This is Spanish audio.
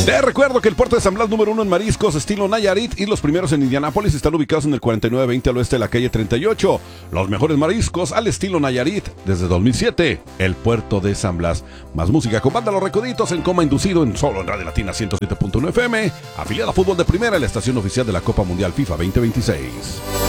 Te recuerdo que el puerto de San Blas número 1 en mariscos estilo Nayarit y los primeros en Indianápolis están ubicados en el 4920 al oeste de la calle 38. Los mejores mariscos al estilo Nayarit desde 2007. El puerto de San Blas. Más música con Banda Los Recoditos en coma inducido en solo en Radio Latina 107.1 FM. Afiliada a Fútbol de Primera, la estación oficial de la Copa Mundial FIFA 2026.